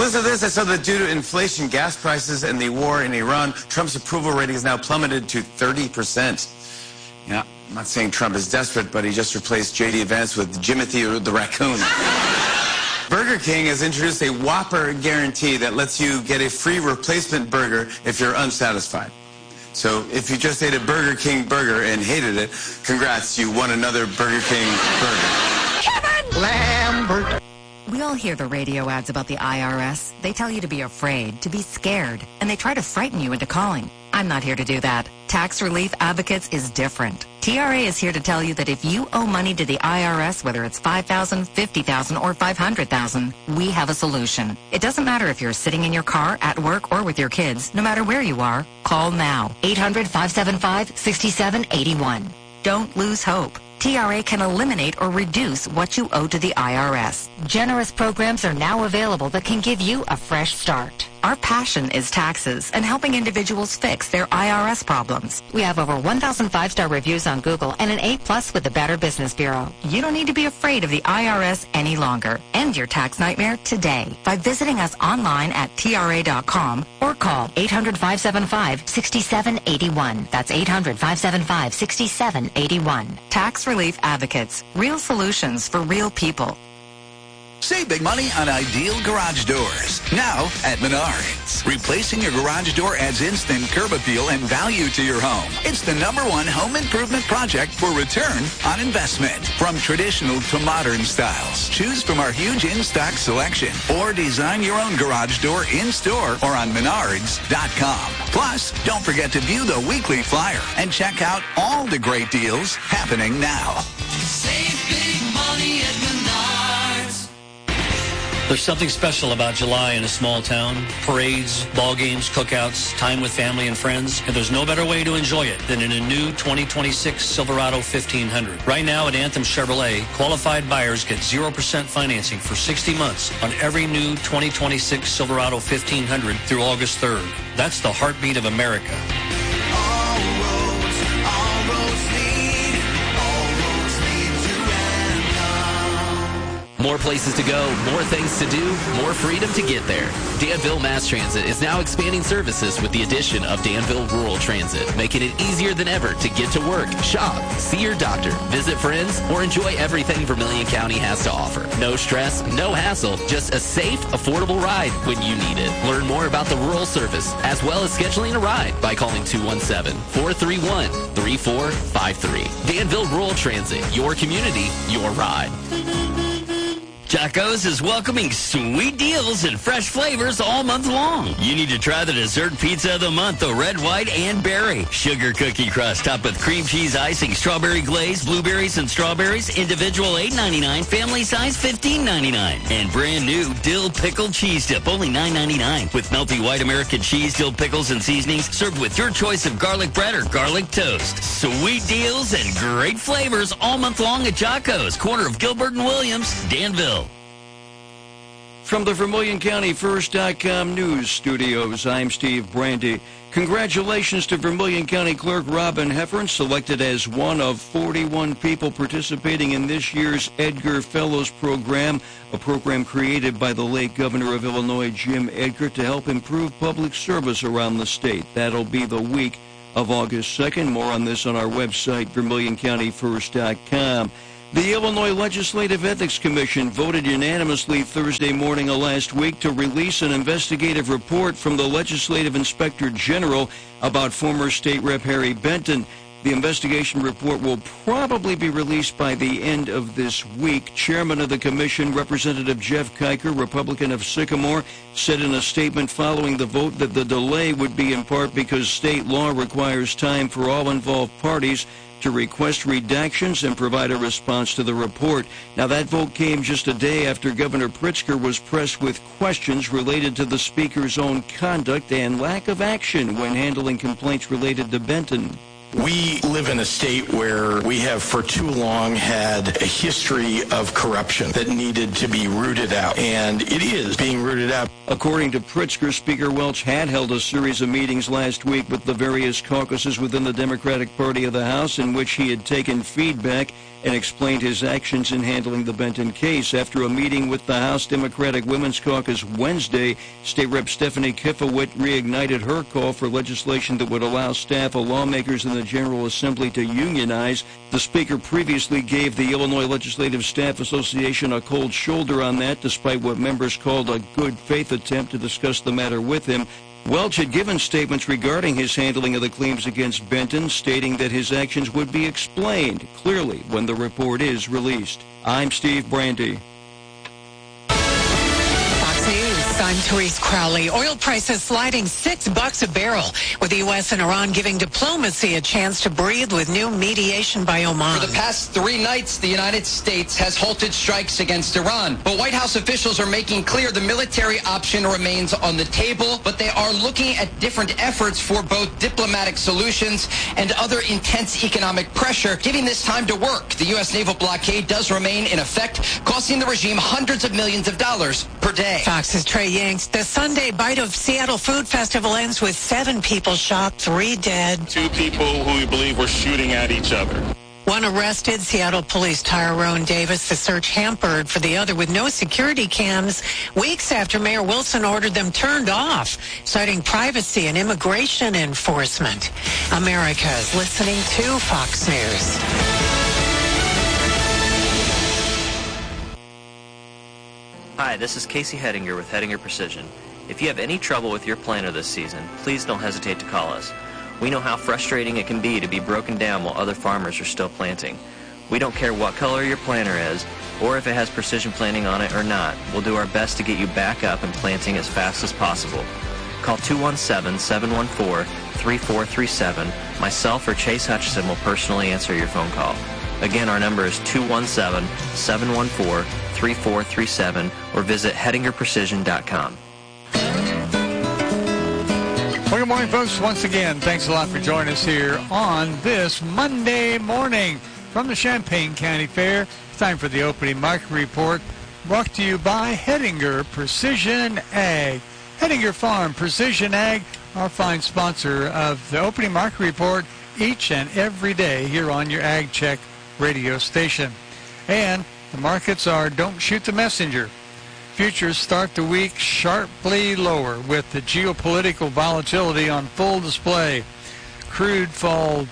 Because of this, I saw that due to inflation, gas prices, and the war in Iran, Trump's approval rating has now plummeted to 30%. Yeah, I'm not saying Trump is desperate, but he just replaced J.D. Vance with Jimothy the raccoon. Burger King has introduced a Whopper guarantee that lets you get a free replacement burger if you're unsatisfied. So if you just ate a Burger King burger and hated it, congrats, you won another Burger King burger. Kevin Lambert. We all hear the radio ads about the IRS. They tell you to be afraid, to be scared, and they try to frighten you into calling. I'm not here to do that. Tax Relief Advocates is different. TRA is here to tell you that if you owe money to the IRS, whether it's $5,000, $50,000, or $500,000, we have a solution. It doesn't matter if you're sitting in your car, at work, or with your kids. No matter where you are, call now. 800-575-6781. Don't lose hope. TRA can eliminate or reduce what you owe to the IRS. Generous programs are now available that can give you a fresh start. Our passion is taxes and helping individuals fix their IRS problems. We have over 1,000 5-star reviews on Google and an A+ with the Better Business Bureau. You don't need to be afraid of the IRS any longer. End your tax nightmare today by visiting us online at TRA.com or call 800-575-6781. That's 800-575-6781. Tax Relief Advocates. Real solutions for real people. Save big money on ideal garage doors. Now at Menards. Replacing your garage door adds instant curb appeal and value to your home. It's the #1 home improvement project for return on investment. From traditional to modern styles. Choose from our huge in-stock selection or design your own garage door in-store or on Menards.com. Plus, don't forget to view the weekly flyer and check out all the great deals happening now. Save big money at Menards. There's something special about July in a small town. Parades, ball games, cookouts, time with family and friends. And there's no better way to enjoy it than in a new 2026 Silverado 1500. Right now at Anthem Chevrolet, qualified buyers get 0% financing for 60 months on every new 2026 Silverado 1500 through August 3rd. That's the heartbeat of America. More places to go, more things to do, more freedom to get there. Danville Mass Transit is now expanding services with the addition of Danville Rural Transit, making it easier than ever to get to work, shop, see your doctor, visit friends, or enjoy everything Vermilion County has to offer. No stress, no hassle, just a safe, affordable ride when you need it. Learn more about the rural service, as well as scheduling a ride by calling 217-431-3453. Danville Rural Transit, your community, your ride. Jocko's is welcoming sweet deals and fresh flavors all month long. You need to try the dessert pizza of the month, the red, white, and berry. Sugar cookie crust topped with cream cheese icing, strawberry glaze, blueberries and strawberries, individual $8.99, family size $15.99. And brand new dill pickle cheese dip, only $9.99. With melty white American cheese, dill pickles, and seasonings, served with your choice of garlic bread or garlic toast. Sweet deals and great flavors all month long at Jocko's, corner of Gilbert and Williams, Danville. From the VermilionCountyFirst.com news studios, I'm Steve Brandy. Congratulations to Vermilion County Clerk Robin Heffern, selected as one of 41 people participating in this year's Edgar Fellows Program, a program created by the late Governor of Illinois, Jim Edgar, to help improve public service around the state. That'll be the week of August 2nd. More on this on our website, VermilionCountyFirst.com. The Illinois Legislative Ethics Commission voted unanimously Thursday morning of last week to release an investigative report from the Legislative Inspector General about former State Rep Harry Benton. The investigation report will probably be released by the end of this week. Chairman of the commission, Representative Jeff Kiker, Republican of Sycamore, said in a statement following the vote that the delay would be in part because state law requires time for all involved parties to request redactions and provide a response to the report. Now, that vote came just a day after Governor Pritzker was pressed with questions related to the Speaker's own conduct and lack of action when handling complaints related to Benton. We live in a state where we have for too long had a history of corruption that needed to be rooted out, and it is being rooted out. According to Pritzker, Speaker Welch had held a series of meetings last week with the various caucuses within the Democratic Party of the House in which he had taken feedback and explained his actions in handling the Benton case. After a meeting with the House Democratic Women's Caucus Wednesday, State Rep Stephanie Kifowit reignited her call for legislation that would allow staff of lawmakers in the General Assembly to unionize. The Speaker previously gave the Illinois Legislative Staff Association a cold shoulder on that, despite what members called a good faith attempt to discuss the matter with him. Welch had given statements regarding his handling of the claims against Benton, stating that his actions would be explained clearly when the report is released. I'm Steve Brandy. I'm Therese Crowley. Oil prices sliding $6 a barrel, with the U.S. and Iran giving diplomacy a chance to breathe with new mediation by Oman. For the past 3 nights, the United States has halted strikes against Iran. But White House officials are making clear the military option remains on the table, but they are looking at different efforts for both diplomatic solutions and other intense economic pressure, giving this time to work. The U.S. naval blockade does remain in effect, costing the regime hundreds of millions of dollars per day. Fox's Trey Yanks. The Sunday Bite of Seattle Food Festival ends with 7 people shot, 3 dead. 2 people who we believe were shooting at each other. 1 arrested. Seattle police Tyrone Davis. The search hampered for the other with no security cams weeks after Mayor Wilson ordered them turned off, citing privacy and immigration enforcement. America is listening to Fox News. Hi, this is Casey Hettinger with Hettinger Precision. If you have any trouble with your planter this season, please don't hesitate to call us. We know how frustrating it can be to be broken down while other farmers are still planting. We don't care what color your planter is, or if it has precision planting on it or not. We'll do our best to get you back up and planting as fast as possible. Call 217-714-3437. Myself or Chase Hutchison will personally answer your phone call. Again, our number is 217-714-3437 or visit HettingerPrecision.com. Well, good morning, folks. Once again, thanks a lot for joining us here on this Monday morning from the Champaign County Fair. It's time for the opening market report, brought to you by Hettinger Precision Ag. Hettinger Farm Precision Ag, our fine sponsor of the opening market report each and every day here on your Ag Check radio station. And the markets are don't shoot the messenger. Futures start the week sharply lower with the geopolitical volatility on full display. Crude falls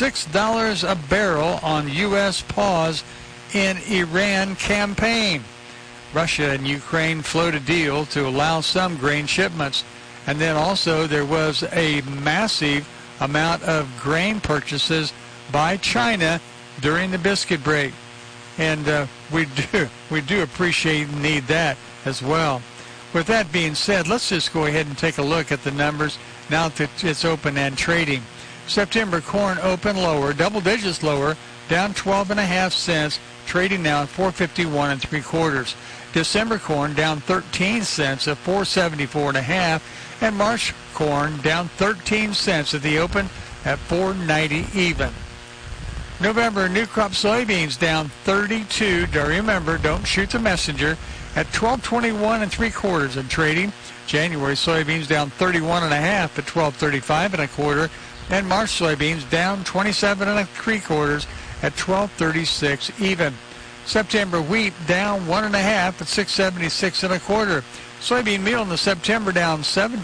$6 a barrel on U.S. pause in Iran campaign. Russia and Ukraine float a deal to allow some grain shipments. And then also there was a massive amount of grain purchases by China during the biscuit break. And we do appreciate and need that as well. With that being said, let's just go ahead and take a look at the numbers now that it's open and trading. September corn open lower, double digits lower, down 12.5 cents, trading now at 4.51 3/4. December corn down 13 cents at 4.74.5, and March corn down 13 cents at the open at 4.90 even. November new crop soybeans down 32. Remember, don't shoot the messenger, at 12.21 3/4 in trading. January soybeans down 31.5 at 12.35 1/4, and March soybeans down 27 3/4 at 12.36 even. September wheat down 1.5 at 6.76 1/4. Soybean meal in the September down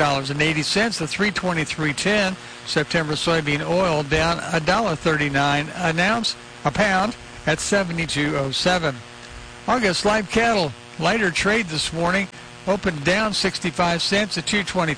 $7.80 to 323.10. September soybean oil down $1.39 a pound at 72.07. August live cattle lighter trade this morning, opened down 65 cents at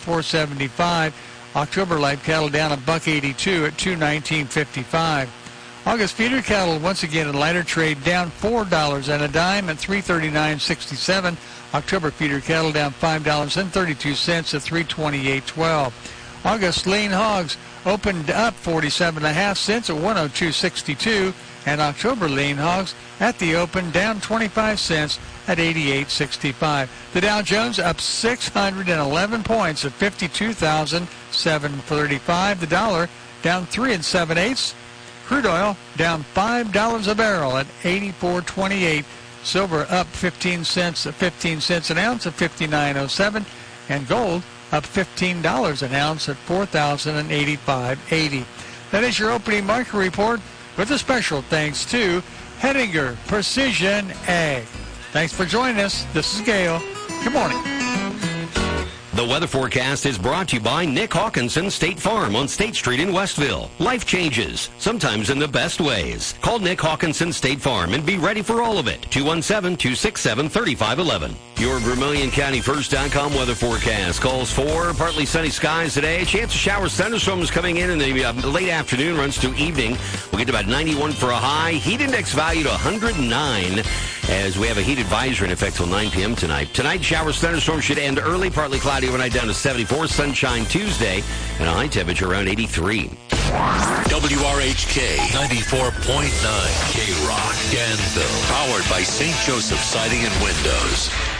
224.75. October live cattle down $1.82 at 219.55. August feeder cattle once again in lighter trade down $4 and a dime at 339.67. October feeder cattle down $5.32 at 328.12. August lean hogs opened up 47.5 cents at 102.62, and October lean hogs at the open down 25 cents at 88.65. The Dow Jones up 611 points at 52,735. The dollar down 3 7/8. Crude oil down $5 a barrel at $84.28. Silver up 15 cents an ounce at $59.07. And gold up $15 an ounce at $4,085.80. That is your opening market report with a special thanks to Hettinger Precision Ag. Thanks for joining us. This is Gale. Good morning. The weather forecast is brought to you by Nick Hawkinson State Farm on State Street in Westville. Life changes, sometimes in the best ways. Call Nick Hawkinson State Farm and be ready for all of it. 217-267-3511. Your Vermilion County First.com weather forecast calls for partly sunny skies today. Chance of showers, thunderstorms coming in the late afternoon, runs through evening. We'll get to about 91 for a high. Heat index value to 109 as we have a heat advisory in effect till 9 p.m. tonight. Tonight, showers, thunderstorms should end early, partly cloudy overnight down to 74. Sunshine Tuesday and a high temperature around 83. WRHK 94.9 K-Rock, Danville. Powered by St. Joseph Siding and Windows.